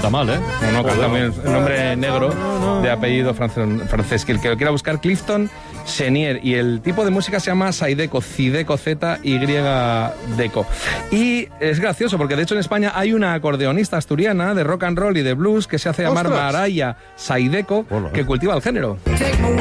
canta mal, ¿eh? No, canta muy bien. El nombre negro de apellido francés. Que el que lo quiera buscar, Clifton Chenier. Y el tipo de música se llama Zydeco, Zydeco, Z-Y-Deco. Y es gracioso porque de hecho en España hay una acordeonista asturiana de rock and roll y de blues que se hace llamar Maraya Zydeco, que cultiva el género.